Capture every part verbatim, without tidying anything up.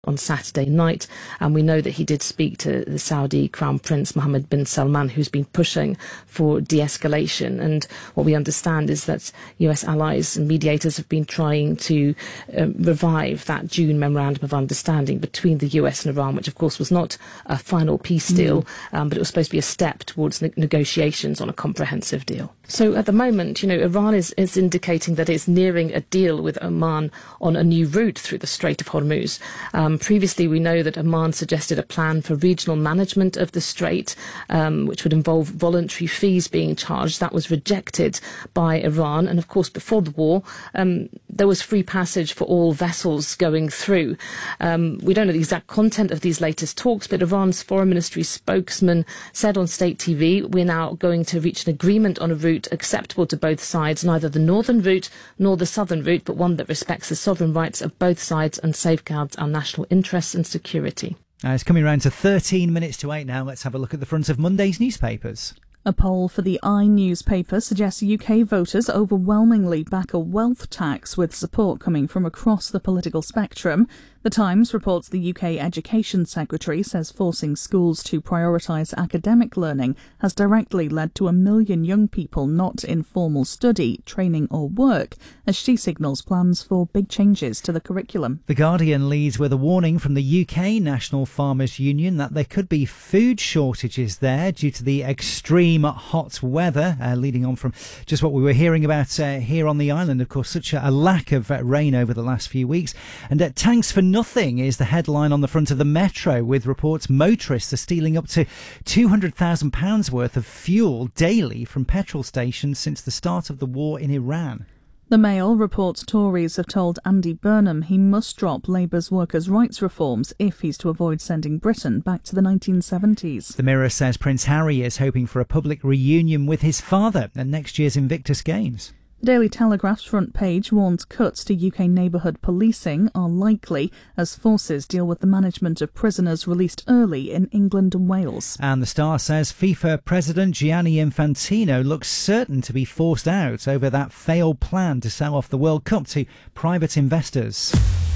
on Saturday night, and we know that he did speak to the Saudi Crown Prince Mohammed bin Salman, who's been pushing for de-escalation. And what we understand is that U S allies and mediators have been trying to um, revive that June memorandum of understanding between the U S and Iran, which of course was not a final peace deal, mm. um, but it was supposed to be a step towards ne- negotiations on a comprehensive deal. So at the moment, you know, Iran is, is indicating that it's nearing a deal with Oman on a new route through the Strait of Hormuz. Um, previously, we know that Oman suggested a plan for regional management of the strait, um, which would involve voluntary fees being charged. That was rejected by Iran. And of course, before the war, um, there was free passage for all vessels going through. Um, we don't know the exact content of these latest talks, but Iran's foreign ministry spokesman said on state T V, we're now going to reach an agreement on a route acceptable to both sides, neither the northern route nor the southern route, but one that respects the sovereign rights of both sides and safeguards our national interests and security. Uh, it's coming around to thirteen minutes to eight now. Let's have a look at the front of Monday's newspapers. A poll for the I newspaper suggests U K voters overwhelmingly back a wealth tax, with support coming from across the political spectrum. The Times reports the U K Education Secretary says forcing schools to prioritise academic learning has directly led to a million young people not in formal study, training or work, as she signals plans for big changes to the curriculum. The Guardian leads with a warning from the U K National Farmers Union that there could be food shortages there due to the extreme hot weather, uh, leading on from just what we were hearing about uh, here on the island. Of course, such a, a lack of uh, rain over the last few weeks. And uh, tanks for nothing is the headline on the front of the Metro, with reports motorists are stealing up to two hundred thousand pounds worth of fuel daily from petrol stations since the start of the war in Iran. The Mail reports Tories have told Andy Burnham he must drop Labour's workers' rights reforms if he's to avoid sending Britain back to the nineteen seventies. The Mirror says Prince Harry is hoping for a public reunion with his father at next year's Invictus Games. The Daily Telegraph's front page warns cuts to U K neighbourhood policing are likely as forces deal with the management of prisoners released early in England and Wales. And the Star says FIFA President Gianni Infantino looks certain to be forced out over that failed plan to sell off the World Cup to private investors.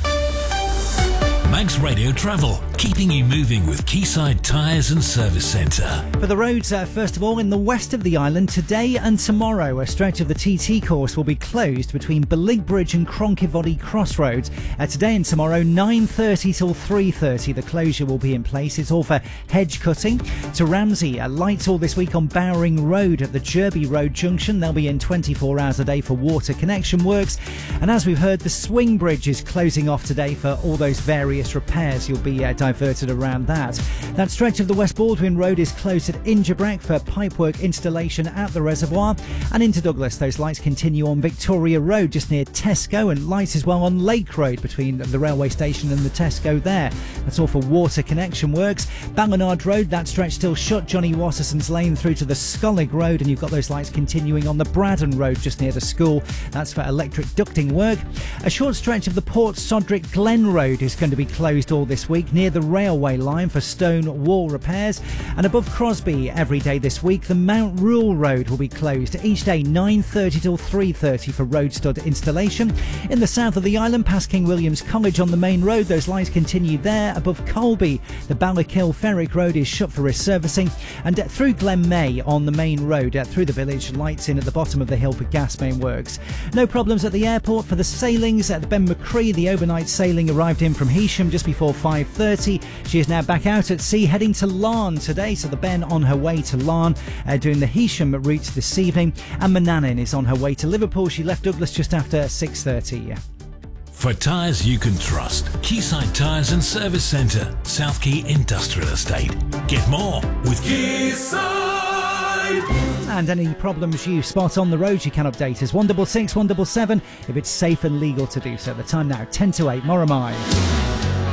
Manx Radio Travel, keeping you moving with Quayside Tyres and Service Centre. For the roads, uh, first of all, in the west of the island, today and tomorrow, a stretch of the T T course will be closed between Belingbridge and Cronkyvoddy Crossroads. Uh, today and tomorrow, nine thirty till three thirty, the closure will be in place. It's all for hedge cutting. To Ramsey, uh, lights all this week on Bowring Road at the Jerby Road junction. They'll be in twenty-four hours a day for water connection works. And as we've heard, the Swing Bridge is closing off today for all those various repairs. You'll be uh, diverted around that. That stretch of the West Baldwin Road is closed at Ingerbreck for pipework installation at the reservoir. And into Douglas, those lights continue on Victoria Road just near Tesco, and lights as well on Lake Road between the railway station and the Tesco there. That's all for water connection works. Ballinard Road, that stretch still shut, Johnny Wasserson's Lane through to the Scollig Road, and you've got those lights continuing on the Braddon Road just near the school. That's for electric ducting work. A short stretch of the Port Sodrick Glen Road is going to be closed all this week near the railway line for stone wall repairs. And above Crosby every day this week, the Mount Rule Road will be closed each day nine thirty till three thirty for road stud installation. In the south of the island, past King William's College on the main road, those lines continue there. Above Colby, the Ballakill Ferrick Road is shut for resurfacing. And through Glen May on the main road, through the village, lights in at the bottom of the hill for gas main works. No problems at the airport for the sailings. At the Ben McCree, the overnight sailing arrived in from Heysham just before five thirty. She is now back out at sea heading to Larne today, so the Ben on her way to Larne, uh, doing the Heysham route this evening, and Manannan is on her way to Liverpool. She left Douglas just after six thirty. For tyres you can trust, Quayside Tyres and Service Centre, South Quay Industrial Estate. Get more with Quayside. And any problems you spot on the road, you can update us one six six, one seven seven if it's safe and legal to do so. The time now, ten to eight, Moramai.